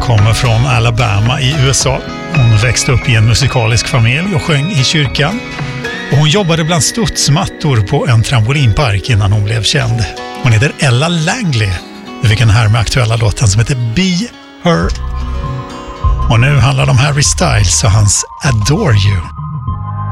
kommer från Alabama i USA. Hon växte upp i en musikalisk familj och sjöng i kyrkan. Och hon jobbade bland studsmattor på en trampolinpark innan hon blev känd. Hon heter Ella Langley. Vi fick en här med aktuella låten som heter Be Her. Och nu handlar det om Harry Styles och hans Adore You.